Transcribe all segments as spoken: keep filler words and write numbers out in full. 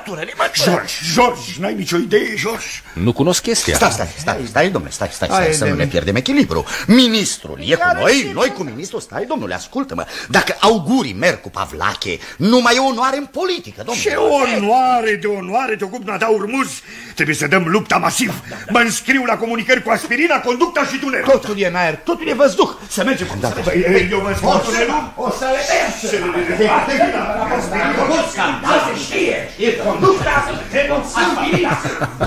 mătură-ne, mătură. George, George, n-ai nicio idee, George? Nu cunosc chestia. Stai, stai, stai, stai, domnule, stai, stai, stai, să nu ne pierdem echilibru. Ministrul e cu noi, noi cu ministrul. Stai, domnule, ascultă-mă. Dacă augurii merg cu Pavlache, nu mai e onoare în politică, domnule. Ce onoare de onoare te ocupi, ta Urmuz. Trebuie să dăm lupta masiv. Mă înscriu la comunicări cu aspirina, conducta și tunel. Totul e în aer, totul e văzduh. Să mergem cum da. Eu vă spun tunelul. O să le tăiem. Să știe. E conducta, aspirina.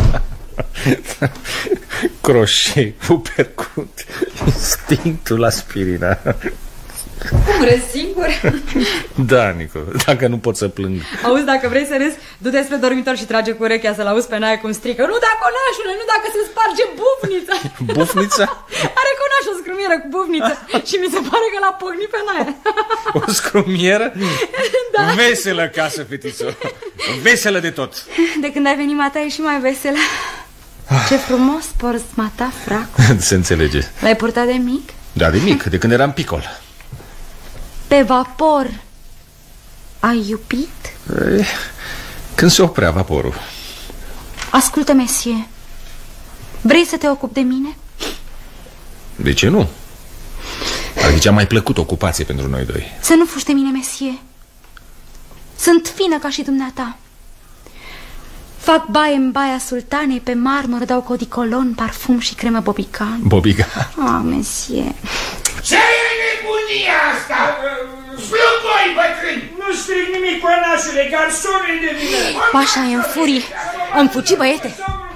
Croșe, upercut, instinctul, aspirina. Cum râzi singur? Da, Nico, dacă nu pot să plâng. Auzi, dacă vrei să râzi, du-te spre dormitor și trage cu urechea să-l auzi pe Nae cum strică. Nu da, conașule, nu dacă se sparge bufnița. Bufnița? Are conaș o scrumieră cu bufniță și mi se pare că l-a pocnit pe Nae. O scrumieră? Da. Veselă casă, fetițo. Veselă de tot. De când ai venit, Mata, e și mai veselă. Ce frumos porți, Mata, fracul. Se înțelege. L-ai purtat de mic? Da, de mic, de când eram picol. Pe vapor ai iubit? E, când se oprea vaporul. Ascultă, mesie, vrei să te ocupi de mine? De ce nu? Ar fi cea mai plăcută ocupație pentru noi doi. Să nu fugi de mine, mesie. Sunt fină ca și dumneata. Fac baie în baia sultanei, pe marmură dau codicolon, parfum și cremă bobican. Bobican? Ah, mesie. Ce e nebunia asta? Splugoi, bătrâni! Nu strig nimic, coanașule, garsonul de vină. Pașa e în furie. Am fugi, băiete.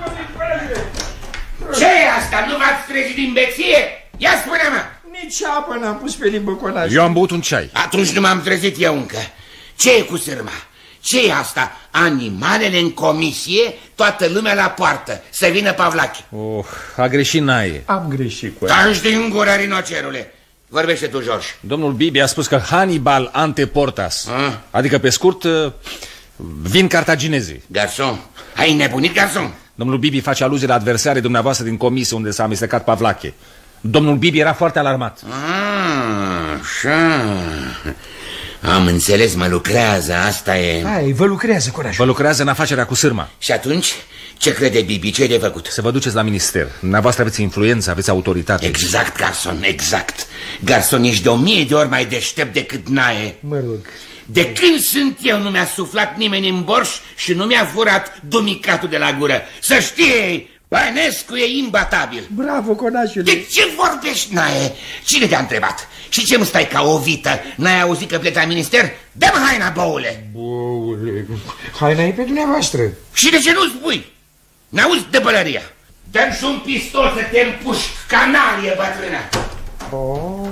Ce e asta? Nu v-ați trezit din beție? Ia spune-mă! Nici apă n-am pus pe limbă, coanașule. Eu am băut un ceai. Atunci nu m-am trezit eu încă. Ce e cu sârma? Ce e asta? Animalele în comisie, toată lumea la poartă. Să vină Pavlache. Oh, a greșit Nae. Am greșit cu Taci din gură, rinocerule. Vorbește tu, George. Domnul Bibi a spus că Hannibal ante portas. A? Adică, pe scurt, vin cartaginezii. Garson, ai nebunit, garson? Domnul Bibi face aluzie la adversare dumneavoastră din comisie unde s-a amestecat Pavlache. Domnul Bibi era foarte alarmat. Ah, așa. Am înțeles, mă lucrează, asta e... Hai, vă lucrează, coanașule. Vă lucrează în afacerea cu sârma. Și atunci, ce crede Bibi, ce e de făcut? Să vă duceți la minister. Dumneavoastră aveți influență, aveți autoritate. Exact, garson, exact. Garson, ești de o mie de ori mai deștept decât Nae. Mă rog. De când sunt eu nu mi-a suflat nimeni în borș și nu mi-a furat dumicatul de la gură. Să știi, Bănescu e imbatabil. Bravo, coanașule. De ce vorbești, Nae? Cine te-a întrebat? Și ce-mi stai ca o vită? N-ai auzit că plec la minister? Dă-mi haina, boule! Boule, haina e pe dumneavoastră. Și de ce nu spui? N-auzi de pălăria? Dă-mi și un pistol să te împușc, canalie bătrână! Oh.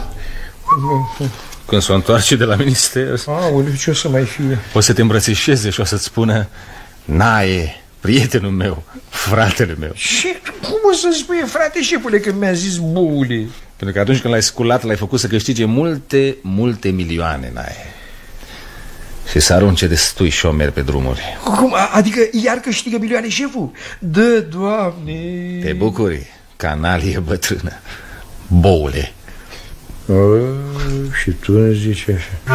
Când s-o întoarce de la minister, Aoleu, ce o să mai fie? o să te îmbrățișeze și o să-ți spună: Nae, prietenul meu, fratele meu. Și cum o să spui, frate șefule, când mi-a zis boule? Pentru că atunci când l-ai sculat, l-ai făcut să câștige multe, multe milioane, Nae. Și să arunce destui șomeri pe drumuri. Cum? Adică iar câștigă milioane șeful? Dă, Doamne! Te bucuri, canalie bătrână, boule. Oh, și tu îmi zici așa.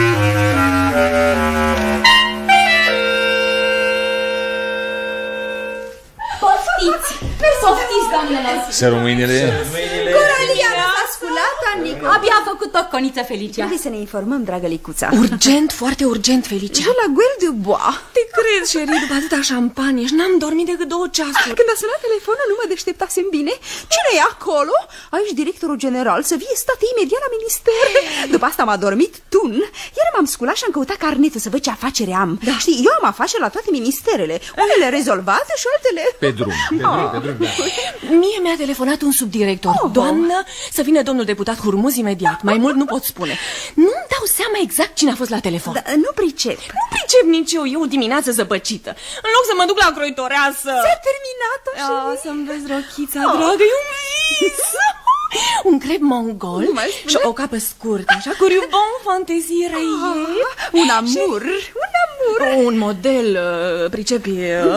Poftiți! Poftiți, doamnelor! Să mâinile. Coralia nu s-a sculat, Anico. Abia a făcut o coniță, Felicia. Trebuie să ne informăm, dragă Licuța. Urgent, foarte urgent, Felicia. Je la gueule de bois. Te cred, Sherry, după atâta șampanie și n-am dormit decât două ceasuri. Când a sunat telefonul, nu mă deșteptasem bine. Cine e acolo? Aici directorul general, să vie state imediat la minister. După asta m-a dormit tun. Iar m-am sculat și am căutat carnetul să văd ce afacere am. Da. Știi, eu am afaceri la toate ministerele. Unele rezolvate și altele Pe drum, pe drum, pe drum, da. Mie mi-a telefonat un subdirector. Oh. Doamnă, să vină domnul deputat Hurmuz imediat. Mai mult nu pot spune. Nu-mi dau seama exact cine a fost la telefon. Da, nu pricep. Nu pricep nici eu, eu o dimineață zăpăcită. În loc să mă duc la croitoreasă. S-a terminat-o și... Ah, să-mi vezi rochița, oh. dragă, e un vis. Un crep mongol și o capă scurtă, așa, cu rubon fantezie reie. Ah, un amur, și... un amur. Un model, uh, pricepi.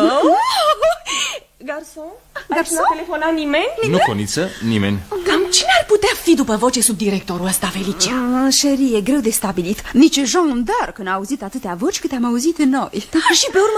Garson? Garson? N-a telefonat nimeni? Nu, Coniță, nimeni. Cam cine ar putea fi după voce subdirectorul ăsta, Felicia? Ah, Sherry, e greu de stabilit. Nici Jean d'Arc n-a auzit atâtea voci cât am auzit noi. Dar și pe urmă